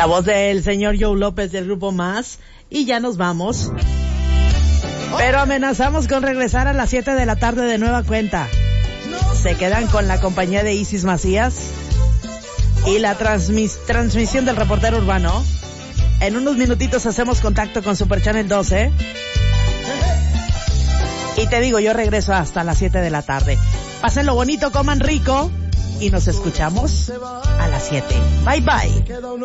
La voz del señor Joe López del Grupo Más. Y ya nos vamos. Pero amenazamos con regresar a las 7 de la tarde de nueva cuenta. Se quedan con la compañía de Isis Macías y la transmisión del reportero urbano. En unos minutitos hacemos contacto con Super Channel 12. Y te digo, yo regreso hasta las 7 de la tarde. Pásenlo bonito, coman rico y nos escuchamos a las 7. Bye bye.